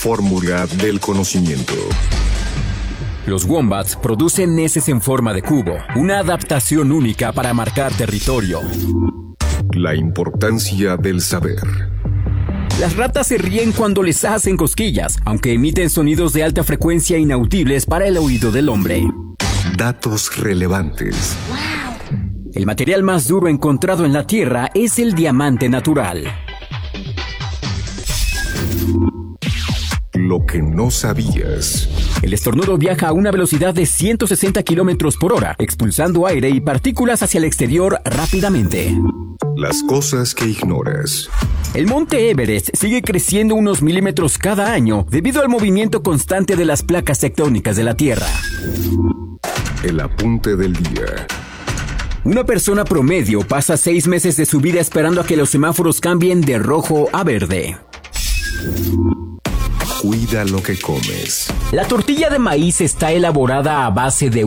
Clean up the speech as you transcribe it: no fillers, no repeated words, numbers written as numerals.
Fórmula del conocimiento. Los wombats producen heces en forma de cubo, una adaptación única para marcar territorio. La importancia del saber. Las ratas se ríen cuando les hacen cosquillas, aunque emiten sonidos de alta frecuencia inaudibles para el oído del hombre. Datos relevantes. El material más duro encontrado en la Tierra es el diamante natural. Lo que no sabías. El estornudo viaja a una velocidad de 160 kilómetros por hora, expulsando aire y partículas hacia el exterior rápidamente. Las cosas que ignoras. El monte Everest sigue creciendo unos milímetros cada año debido al movimiento constante de las placas tectónicas de la Tierra. El apunte del día. Una persona promedio pasa 6 meses de su vida esperando a que los semáforos cambien de rojo a verde. Cuida lo que comes. La tortilla de maíz está elaborada a base de